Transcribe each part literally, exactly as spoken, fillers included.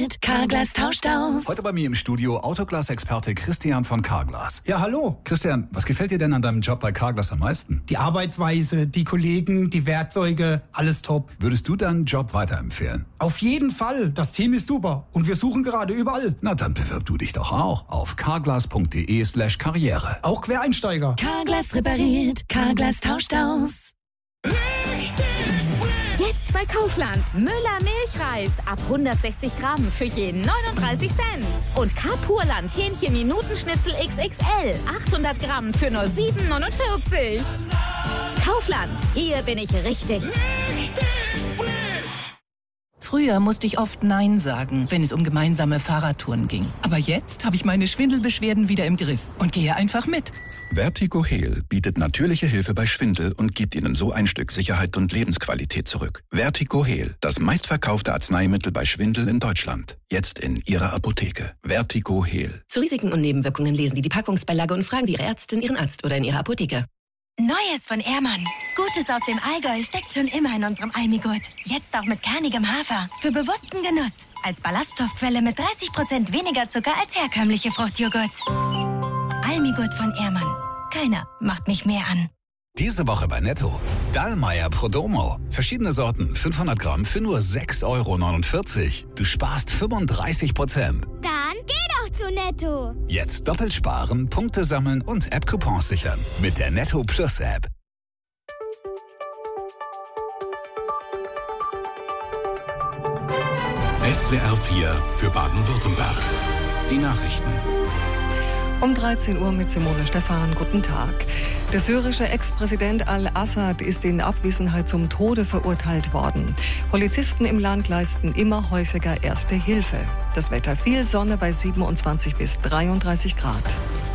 repariert, Carglass tauscht aus. Heute bei mir im Studio Autoglas-Experte Christian von Carglass. Ja, hallo. Christian, was gefällt dir denn an deinem Job bei Carglass am meisten? Die Arbeitsweise, die Kollegen, die Werkzeuge, alles top. Würdest du deinen Job weiterempfehlen? Auf jeden Fall. Das Team ist super und wir suchen gerade überall. Na, dann bewirb du dich doch auch auf carglass.de slash karriere. Auch Quereinsteiger. Carglass repariert, Carglass tauscht aus. Jetzt bei Kaufland. Müller Milchreis ab hundertsechzig Gramm für je neununddreißig Cent. Und Carpurland Hähnchen Minutenschnitzel X X L achthundert Gramm für nur sieben neunundvierzig. Kaufland, hier bin ich richtig. Früher musste ich oft Nein sagen, wenn es um gemeinsame Fahrradtouren ging. Aber jetzt habe ich meine Schwindelbeschwerden wieder im Griff und gehe einfach mit. Vertigo Heal bietet natürliche Hilfe bei Schwindel und gibt Ihnen so ein Stück Sicherheit und Lebensqualität zurück. Vertigo Heal, das meistverkaufte Arzneimittel bei Schwindel in Deutschland. Jetzt in Ihrer Apotheke. Vertigo Heal. Zu Risiken und Nebenwirkungen lesen Sie die Packungsbeilage und fragen Sie Ihre Ärztin, Ihren Arzt oder in Ihrer Apotheke. Neues von Ehrmann. Gutes aus dem Allgäu steckt schon immer in unserem Almigurt. Jetzt auch mit kernigem Hafer. Für bewussten Genuss. Als Ballaststoffquelle mit dreißig Prozent weniger Zucker als herkömmliche Fruchtjoghurt. Almigurt von Ehrmann. Keiner macht mich mehr an. Diese Woche bei Netto. Dallmayr Prodomo. Verschiedene Sorten, fünfhundert Gramm für nur sechs Euro neunundvierzig. Du sparst fünfunddreißig Prozent. Dann geh doch zu Netto. Jetzt doppelt sparen, Punkte sammeln und App-Coupons sichern. Mit der Netto Plus App. S W R vier für Baden-Württemberg. Die Nachrichten. Um dreizehn Uhr mit Simone Stephan. Guten Tag. Der syrische Ex-Präsident al-Assad ist in Abwesenheit zum Tode verurteilt worden. Polizisten im Land leisten immer häufiger Erste Hilfe. Das Wetter viel Sonne bei siebenundzwanzig bis dreiunddreißig Grad.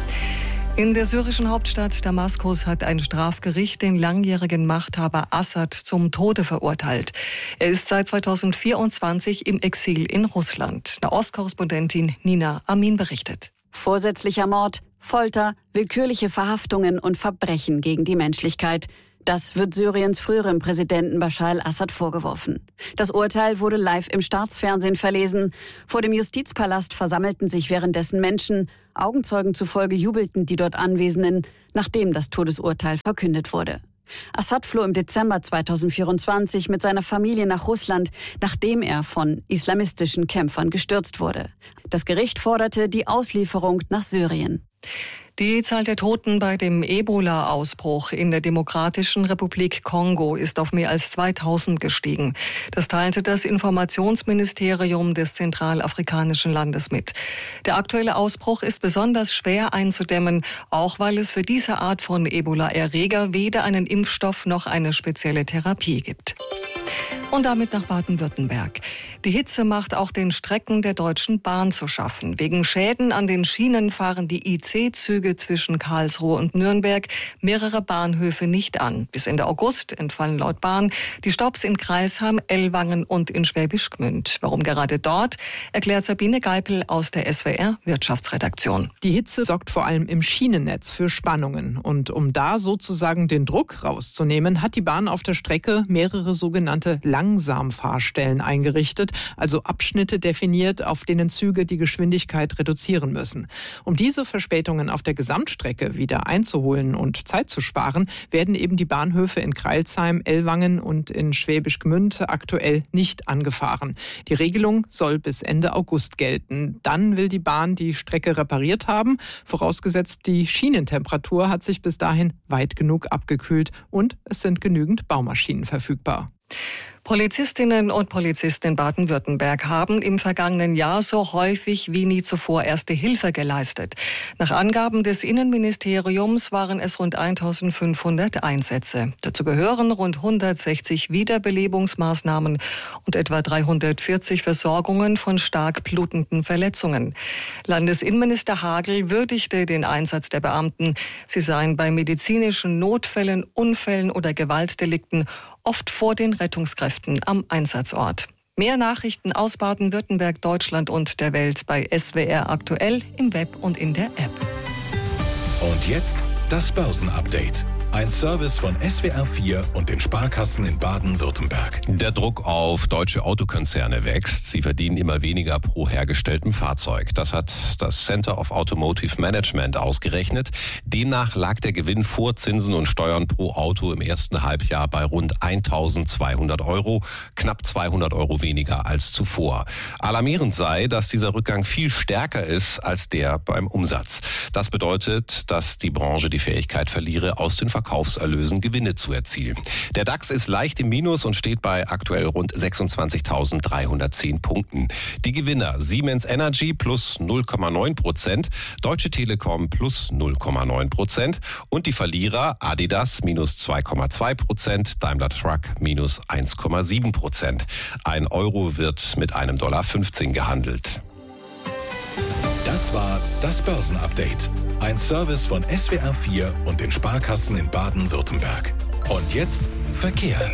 In der syrischen Hauptstadt Damaskus hat ein Strafgericht den langjährigen Machthaber Assad zum Tode verurteilt. Er ist seit zweitausendvierundzwanzig im Exil in Russland. Nahostkorrespondentin Nina Amin berichtet. Vorsätzlicher Mord, Folter, willkürliche Verhaftungen und Verbrechen gegen die Menschlichkeit. Das wird Syriens früherem Präsidenten Bashar al-Assad vorgeworfen. Das Urteil wurde live im Staatsfernsehen verlesen. Vor dem Justizpalast versammelten sich währenddessen Menschen. Augenzeugen zufolge jubelten die dort Anwesenden, nachdem das Todesurteil verkündet wurde. Assad floh im Dezember zweitausendvierundzwanzig mit seiner Familie nach Russland, nachdem er von islamistischen Kämpfern gestürzt wurde. Das Gericht forderte die Auslieferung nach Syrien. Die Zahl der Toten bei dem Ebola-Ausbruch in der Demokratischen Republik Kongo ist auf mehr als zweitausend gestiegen. Das teilte das Informationsministerium des zentralafrikanischen Landes mit. Der aktuelle Ausbruch ist besonders schwer einzudämmen, auch weil es für diese Art von Ebola-Erreger weder einen Impfstoff noch eine spezielle Therapie gibt. Und damit nach Baden-Württemberg. Die Hitze macht auch den Strecken der Deutschen Bahn zu schaffen. Wegen Schäden an den Schienen fahren die I C-Züge zwischen Karlsruhe und Nürnberg mehrere Bahnhöfe nicht an. Bis Ende August entfallen laut Bahn die Stopps in Crailsheim, Ellwangen und in Schwäbisch Gmünd. Warum gerade dort, erklärt Sabine Geipel aus der S W R Wirtschaftsredaktion. Die Hitze sorgt vor allem im Schienennetz für Spannungen. Und um da sozusagen den Druck rauszunehmen, hat die Bahn auf der Strecke mehrere sogenannte Langsamfahrstellen eingerichtet, also Abschnitte definiert, auf denen Züge die Geschwindigkeit reduzieren müssen. Um diese Verspätungen auf der Gesamtstrecke wieder einzuholen und Zeit zu sparen, werden eben die Bahnhöfe in Crailsheim, Ellwangen und in Schwäbisch Gmünd aktuell nicht angefahren. Die Regelung soll bis Ende August gelten. Dann will die Bahn die Strecke repariert haben, vorausgesetzt die Schienentemperatur hat sich bis dahin weit genug abgekühlt und es sind genügend Baumaschinen verfügbar. Polizistinnen und Polizisten in Baden-Württemberg haben im vergangenen Jahr so häufig wie nie zuvor Erste Hilfe geleistet. Nach Angaben des Innenministeriums waren es rund eintausendfünfhundert Einsätze. Dazu gehören rund hundertsechzig Wiederbelebungsmaßnahmen und etwa dreihundertvierzig Versorgungen von stark blutenden Verletzungen. Landesinnenminister Hagel würdigte den Einsatz der Beamten. Sie seien bei medizinischen Notfällen, Unfällen oder Gewaltdelikten oft vor den Rettungskräften am Einsatzort. Mehr Nachrichten aus Baden-Württemberg, Deutschland und der Welt bei S W R aktuell im Web und in der App. Und jetzt das Börsenupdate. Ein Service von S W R vier und den Sparkassen in Baden-Württemberg. Der Druck auf deutsche Autokonzerne wächst. Sie verdienen immer weniger pro hergestelltem Fahrzeug. Das hat das Center of Automotive Management ausgerechnet. Demnach lag der Gewinn vor Zinsen und Steuern pro Auto im ersten Halbjahr bei rund eintausendzweihundert Euro, knapp zweihundert Euro weniger als zuvor. Alarmierend sei, dass dieser Rückgang viel stärker ist als der beim Umsatz. Das bedeutet, dass die Branche die Fähigkeit verliere, aus den Verkaufserlösen Gewinne zu erzielen. Der DAX ist leicht im Minus und steht bei aktuell rund sechsundzwanzigtausenddreihundertzehn Punkten. Die Gewinner Siemens Energy plus null Komma neun Prozent, Deutsche Telekom plus null Komma neun Prozent und die Verlierer Adidas minus zwei Komma zwei Prozent, Daimler Truck minus eins Komma sieben Prozent. Ein Euro wird mit einem Dollar fünfzehn gehandelt. Das war das Börsenupdate. Ein Service von S W R vier und den Sparkassen in Baden-Württemberg. Und jetzt Verkehr.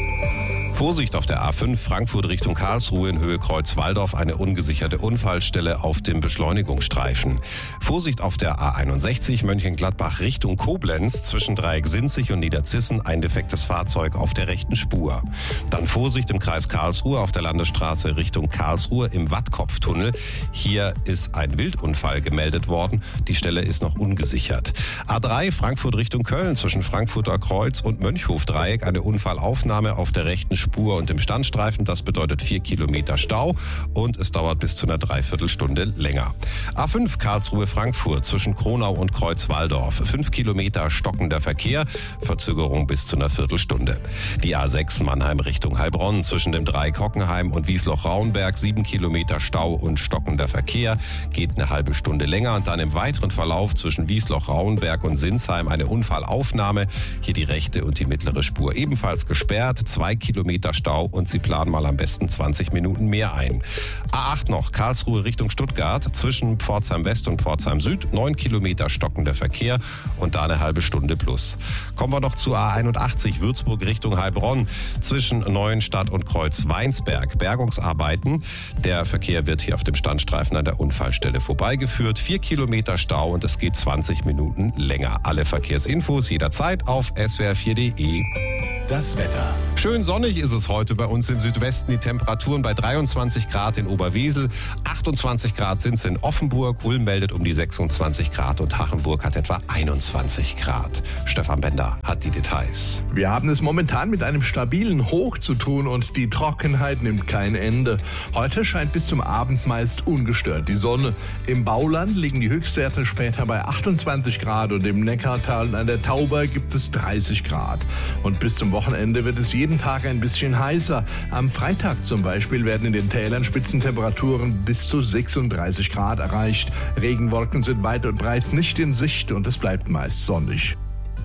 Vorsicht auf der A fünf Frankfurt Richtung Karlsruhe in Höhe Kreuz-Walldorf, eine ungesicherte Unfallstelle auf dem Beschleunigungsstreifen. Vorsicht auf der A einundsechzig Mönchengladbach Richtung Koblenz zwischen Dreieck-Sinzig und Niederzissen, ein defektes Fahrzeug auf der rechten Spur. Dann Vorsicht im Kreis Karlsruhe auf der Landesstraße Richtung Karlsruhe im Wattkopftunnel. Hier ist ein Wildunfall gemeldet worden. Die Stelle ist noch ungesichert. A drei Frankfurt Richtung Köln zwischen Frankfurter Kreuz und Mönchhofdreieck, eine Unfallaufnahme auf der rechten Spur und im Standstreifen. Das bedeutet vier Kilometer Stau und es dauert bis zu einer Dreiviertelstunde länger. A fünf Karlsruhe-Frankfurt zwischen Kronau und Kreuz-Walldorf. Fünf Kilometer stockender Verkehr, Verzögerung bis zu einer Viertelstunde. Die A sechs Mannheim Richtung Heilbronn zwischen dem Dreieck Hockenheim und Wiesloch-Raunberg. Sieben Kilometer Stau und stockender Verkehr, geht eine halbe Stunde länger. Und dann im weiteren Verlauf zwischen Wiesloch-Raunberg und Sinsheim eine Unfallaufnahme. Hier die rechte und die mittlere Spur ebenfalls gesperrt. Zwei Kilometer Stau und Sie planen mal am besten zwanzig Minuten mehr ein. A acht noch, Karlsruhe Richtung Stuttgart, zwischen Pforzheim West und Pforzheim Süd, neun Kilometer stockender Verkehr und da eine halbe Stunde plus. Kommen wir noch zu A einundachtzig, Würzburg Richtung Heilbronn, zwischen Neuenstadt und Kreuz-Weinsberg. Bergungsarbeiten, der Verkehr wird hier auf dem Standstreifen an der Unfallstelle vorbeigeführt, vier Kilometer Stau und es geht zwanzig Minuten länger. Alle Verkehrsinfos jederzeit auf S W R vier Punkt de. Das Wetter. Schön sonnig ist es heute bei uns im Südwesten. Die Temperaturen bei dreiundzwanzig Grad in Oberwesel, achtundzwanzig Grad sind es in Offenburg, Ulm meldet um die sechsundzwanzig Grad und Hachenburg hat etwa einundzwanzig Grad. Stefan Bender hat die Details. Wir haben es momentan mit einem stabilen Hoch zu tun und die Trockenheit nimmt kein Ende. Heute scheint bis zum Abend meist ungestört die Sonne. Im Bauland liegen die Höchstwerte später bei achtundzwanzig Grad und im Neckartal und an der Tauber gibt es dreißig Grad. Und bis zum Wochenende wird es jeden Tag ein bisschen heißer. Am Freitag zum Beispiel werden in den Tälern Spitzentemperaturen bis zu sechsunddreißig Grad erreicht. Regenwolken sind weit und breit nicht in Sicht und es bleibt meist sonnig.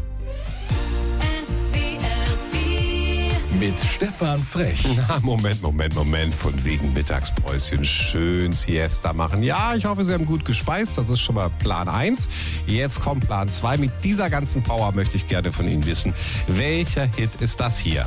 Mit Stefan Frech. Na, Moment, Moment, Moment. Von wegen Mittagspäuschen schön Siesta machen. Ja, ich hoffe, Sie haben gut gespeist. Das ist schon mal Plan eins. Jetzt kommt Plan zwei. Mit dieser ganzen Power möchte ich gerne von Ihnen wissen, welcher Hit ist das hier?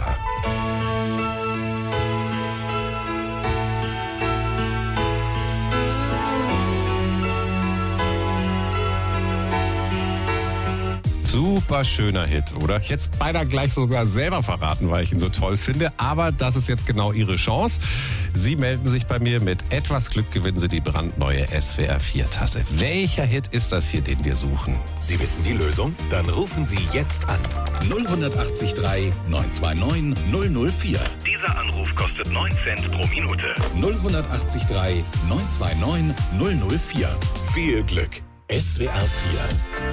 Super schöner Hit, oder? Jetzt beinahe gleich sogar selber verraten, weil ich ihn so toll finde. Aber das ist jetzt genau Ihre Chance. Sie melden sich bei mir. Mit etwas Glück gewinnen Sie die brandneue S W R vier Tasse. Welcher Hit ist das hier, den wir suchen? Sie wissen die Lösung? Dann rufen Sie jetzt an. null acht drei neun zwei neun null null vier. Dieser Anruf kostet neun Cent pro Minute. null acht drei neun zwei neun null null vier. Viel Glück. S W R vier.